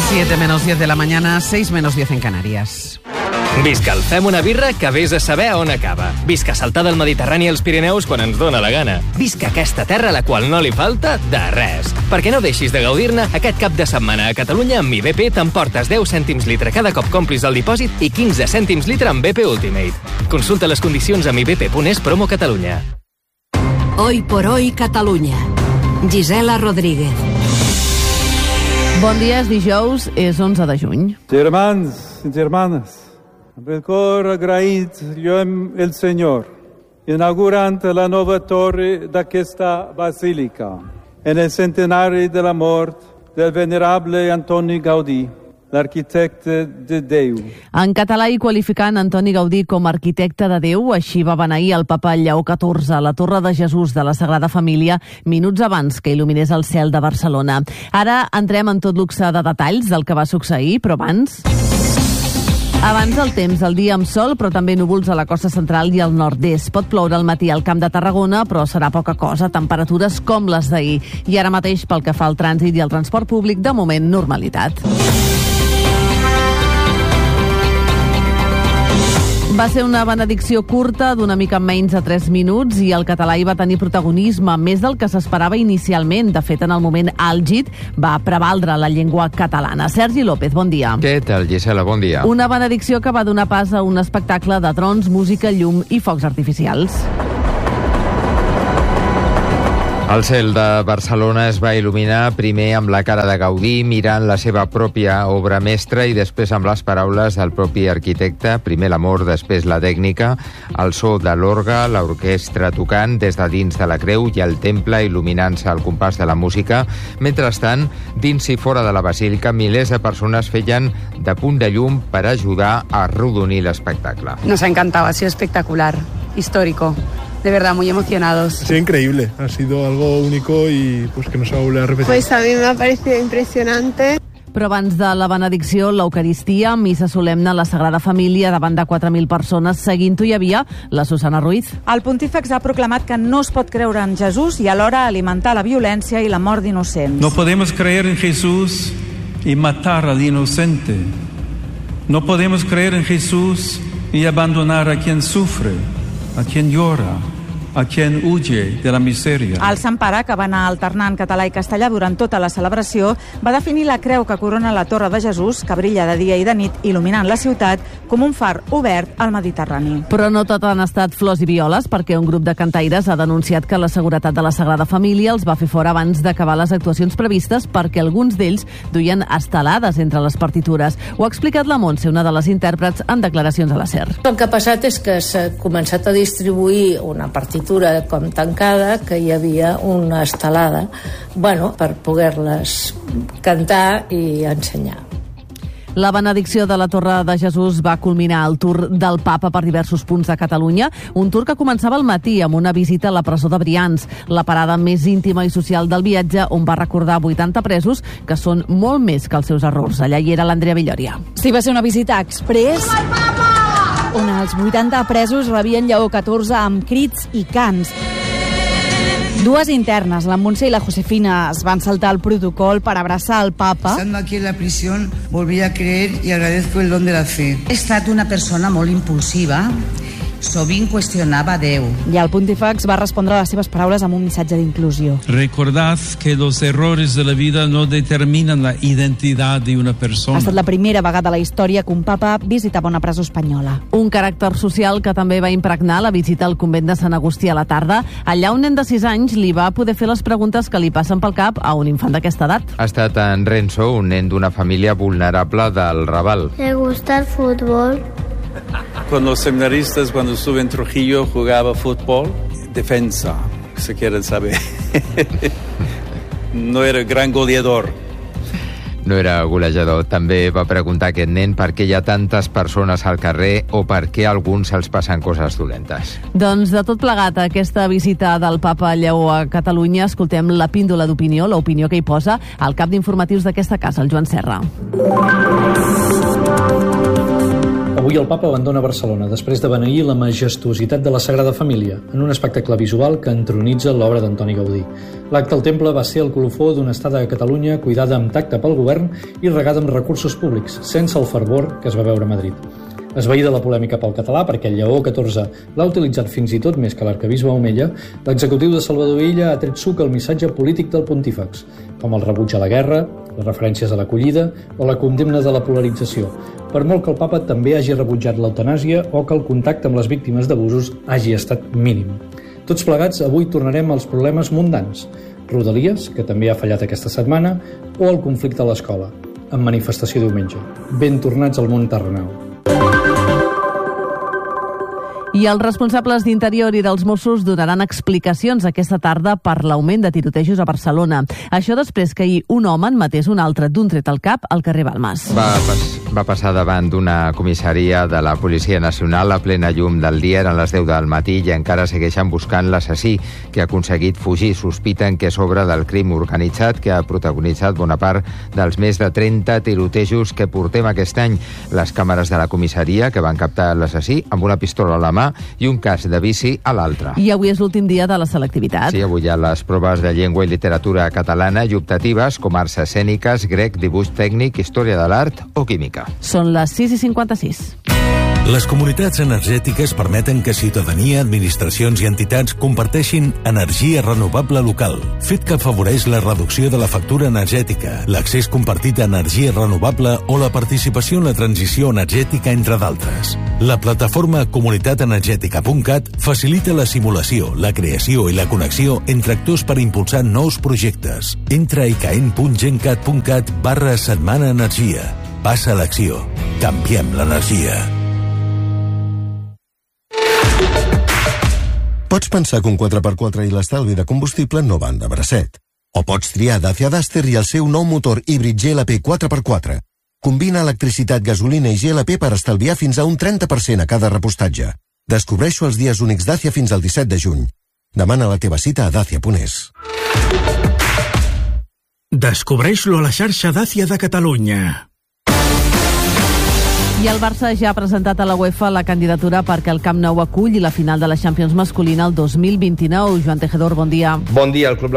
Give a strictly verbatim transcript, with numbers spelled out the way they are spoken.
siete menos diez de la mañana, seis menos diez en Canarias. Visca el Fem una birra que vés a saber on acaba. Visca saltar del Mediterrani als Pirineus quan ens dóna la gana. Visca aquesta terra a la qual no li falta de res. Perquè no deixis de gaudir-ne, aquest cap de setmana a Catalunya amb Mi B P t'emportes deu cèntims litre cada cop complis el dipòsit i quinze cèntims litre amb B P Ultimate. Consulta les condicions a mi b p punt es promo Catalunya. Hoy por hoy Catalunya. Gisela Rodríguez. Bon dia, és dijous, és onze de juny. Germans i germanes, amb el cor agraït lluem el Senyor, inaugurant la nova torre d'aquesta basílica, en el centenari de la mort del venerable Antoni Gaudí, l'arquitecte de Déu. En català i qualificant Antoni Gaudí com a arquitecte de Déu, així va beneir el papa Lleó catorze a la Torre de Jesús de la Sagrada Família minuts abans que il·luminés el cel de Barcelona. Ara entrem en tot luxe de detalls del que va succeir, però abans... Abans el temps, el dia amb sol, però també núvols a la costa central i al nord-est. Pot ploure al matí al Camp de Tarragona, però serà poca cosa, temperatures com les d'ahir. I ara mateix, pel que fa al trànsit i al transport públic, de moment, normalitat. Va ser una benedicció curta d'una mica menys de tres minuts i el català hi va tenir protagonisme, més del que s'esperava inicialment. De fet, en el moment àlgid va prevaldre la llengua catalana. Sergi López, bon dia. Què tal, Gisela? Bon dia. Una benedicció que va donar pas a un espectacle de trons, música, llum i focs artificials. El cel de Barcelona es va il·luminar primer amb la cara de Gaudí mirant la seva pròpia obra mestra i després amb les paraules del propi arquitecte, primer l'amor, després la tècnica, el so de l'orgue, l'orquestra tocant des de dins de la creu i el temple il·luminant-se al compàs de la música. Mentrestant, dins i fora de la basílica, milers de persones feien de punt de llum per ajudar a arrodonir l'espectacle. Nos ha encantado, ha sido espectacular, histórico. De verdad, muy emocionados. Ha sido increíble, ha sido algo único y pues que no se va a volver a repetir. Pues a mí me ha parecido impresionante. Però abans de la benedicció, l'Eucaristia, missa solemne a la Sagrada Família davant de quatre mil persones. Seguint-ho hi havia la Susana Ruiz. El pontífex ha proclamat que no es pot creure en Jesús i alhora alimentar la violència i la mort d'innocents. No podemos creer en Jesús y matar al inocente. No podemos creer en Jesús y abandonar a quien sufre, a quien llora, a quien huye de la miseria. El Sant Pare, que va anar alternant català i castellà durant tota la celebració, va definir la creu que corona la Torre de Jesús, que brilla de dia i de nit, il·luminant la ciutat, com un far obert al Mediterrani. Però no tot han estat flors i violes, perquè un grup de cantaires ha denunciat que la seguretat de la Sagrada Família els va fer fora abans d'acabar les actuacions previstes perquè alguns d'ells duien estelades entre les partitures. Ho ha explicat la Montse, una de les intèrprets, en declaracions a la SER. El que ha passat és que s'ha començat a distribuir una partitura com tancada, que hi havia una estelada, bueno, per poder-les cantar i ensenyar. La benedicció de la Torre de Jesús va culminar el tour del Papa per diversos punts de Catalunya, un tour que començava al matí amb una visita a la presó de Brians, la parada més íntima i social del viatge, on va recordar vuitanta presos que són molt més que els seus errors. Allà hi era l'Andrea Villoria. Sí, va ser una visita exprés on els vuitanta presos rebien Lleó catorze amb crits i cants. Dues internes, la Montse i la Josefina, es van saltar el protocol per abraçar el papa. Estando aquí en la prisión, volví a creer y agradezco el don de la fe. He estat una persona molt impulsiva, sovint qüestionava Déu. I el pontífex va respondre a les seves paraules amb un missatge d'inclusió. Recordad que los errores de la vida no determinan la identidad de una persona. Ha estat la primera vegada a la història que un papa visitava una presó espanyola. Un caràcter social que també va impregnar la visita al convent de Sant Agustí a la tarda. Allà un nen de sis anys li va poder fer les preguntes que li passen pel cap a un infant d'aquesta edat. Ha estat en Renzo, un nen d'una família vulnerable del Raval. ¿Te gusta el fútbol? Con los seminaristas, cuando estuve en Trujillo, jugaba fútbol, defensa, si quieren saber. No era gran goleador. No era golejador. També va preguntar aquest nen per què hi ha tantes persones al carrer o per què a alguns se'ls passen coses dolentes. Doncs de tot plegat, aquesta visita del papa Lleó a Catalunya, escoltem la píndola d'opinió, l'opinió que hi posa el cap d'informatius d'aquesta casa, el Joan Serra. Avui el papa abandona Barcelona després de beneir la majestuositat de la Sagrada Família en un espectacle visual que entronitza l'obra d'Antoni Gaudí. L'acte al temple va ser el colofó d'una estada a Catalunya cuidada amb tacte pel govern i regada amb recursos públics, sense el fervor que es va veure a Madrid. Esvaïda la polèmica pel català perquè el Lleó catorze l'ha utilitzat fins i tot més que l'arcabisbe Omella, l'executiu de Salvador Illa ha tret suc al missatge polític del pontífex, com el rebuig a la guerra, les referències a l'acollida o la condemna de la polarització, per molt que el papa també hagi rebutjat l'eutanàsia o que el contacte amb les víctimes d'abusos hagi estat mínim. Tots plegats, avui tornarem als problemes mundans. Rodalies, que també ha fallat aquesta setmana, o el conflicte a l'escola, amb manifestació diumenge. Ben tornats al món terrenal. I els responsables d'Interior i dels Mossos donaran explicacions aquesta tarda per l'augment de tirotejos a Barcelona. Això després que ahir un home en matés un altre d'un tret al cap al carrer Balmes. Va, pas, va passar davant d'una comissaria de la Policia Nacional a plena llum del dia, eren les deu del matí i encara segueixen buscant l'assassí que ha aconseguit fugir. Sospiten que és obra del crim organitzat que ha protagonitzat bona part dels més de trenta tirotejos que portem aquest any. Les càmeres de la comissaria que van captar l'assassí amb una pistola a la mà i un casc de bici a l'altre. I avui és l'últim dia de la selectivitat. Sí, avui hi ha les proves de llengua i literatura catalana i optatives com arts escèniques, grec, dibuix tècnic, història de l'art o química. Són les sis i cinquanta-sis. Les comunitats energètiques permeten que ciutadania, administracions i entitats comparteixin energia renovable local, fet que afavoreix la reducció de la factura energètica, l'accés compartit a energia renovable o la participació en la transició energètica, entre d'altres. La plataforma comunitat energètica punt cat facilita la simulació, la creació i la connexió entre actors per impulsar nous projectes. Entra a icaen punt gencat punt cat barra setmana energia. Passa a l'acció. Canviem l'energia. Pots pensar que un quatre per quatre i l'estalvi de combustible no van de bracet. O pots triar Dacia Duster i el seu nou motor híbrid G L P quatre per quatre. Combina electricitat, gasolina i G L P per estalviar fins a un trenta per cent a cada repostatge. Descobreixo els dies únics Dacia fins al disset de juny. Demana la teva cita a dacia punt es. Descobreix-lo a la xarxa Dacia de Catalunya. I el Barça ja ha presentat a la UEFA la candidatura perquè el Camp Nou aculli la final de la Champions masculina el dos mil vint-i-nou. Joan Tejedor, bon dia. Bon dia. El club